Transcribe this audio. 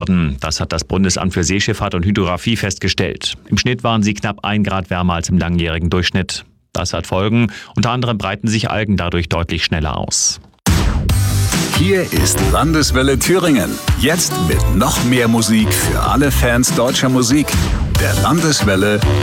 geworden. Das hat das Bundesamt für Seeschifffahrt und Hydrographie festgestellt. Im Schnitt waren sie knapp 1 Grad wärmer als im langjährigen Durchschnitt. Das hat Folgen. Unter anderem breiten sich Algen dadurch deutlich schneller aus. Hier ist Landeswelle Thüringen. Jetzt mit noch mehr Musik für alle Fans deutscher Musik. Der Landeswelle